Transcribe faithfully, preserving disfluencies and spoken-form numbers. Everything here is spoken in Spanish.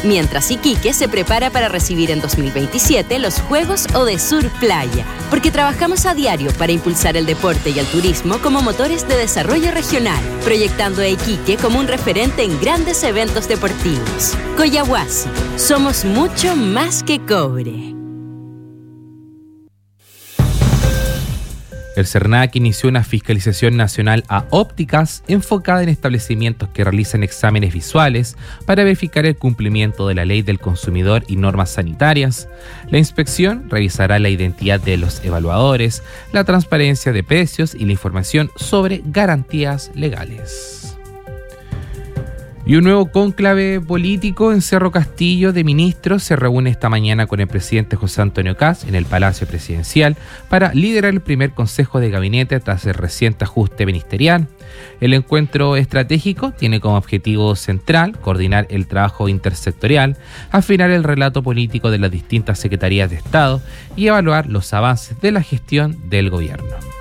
mientras Iquique se prepara para recibir en dos mil veintisiete los Juegos Odesur Playa, porque trabajamos a diario para impulsar el deporte y el turismo como motores de desarrollo regional, proyectando a Iquique como un referente en grandes eventos deportivos. Collahuasi, somos mucho más que cobre. El CERNAC inició una fiscalización nacional a ópticas enfocada en establecimientos que realizan exámenes visuales para verificar el cumplimiento de la ley del consumidor y normas sanitarias. La inspección revisará la identidad de los evaluadores, la transparencia de precios y la información sobre garantías legales. Y un nuevo cónclave político en Cerro Castillo de ministros se reúne esta mañana con el presidente José Antonio Kast en el Palacio Presidencial para liderar el primer consejo de gabinete tras el reciente ajuste ministerial. El encuentro estratégico tiene como objetivo central coordinar el trabajo intersectorial, afinar el relato político de las distintas secretarías de Estado y evaluar los avances de la gestión del gobierno.